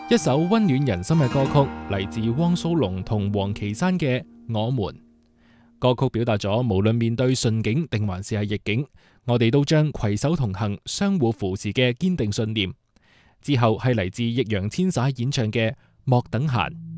一首溫暖人心嘅歌曲，嚟自汪蘇泷同黃绮珊嘅《我們》。歌曲表達咗無論面對順境定還是係逆境，我哋都將攜手同行、相互扶持嘅堅定信念。之後係嚟自易烊千璽演唱嘅《莫等閒》。